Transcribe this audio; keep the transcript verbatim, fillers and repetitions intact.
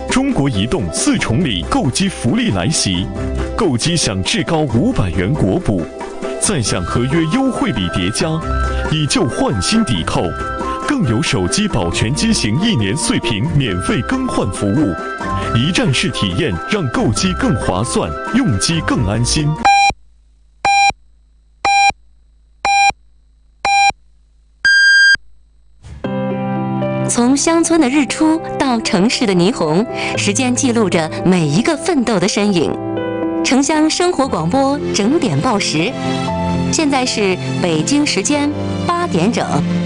中国移动四重礼购机福利来袭，购机享至高五百元国补，再享合约优惠礼叠加，以旧换新抵扣，更有手机保全机型一年碎屏免费更换服务，一站式体验让购机更划算，用机更安心。 从乡村的日出到城市的霓虹，时间记录着每一个奋斗的身影。城乡生活广播整点报时，现在是北京时间八点整。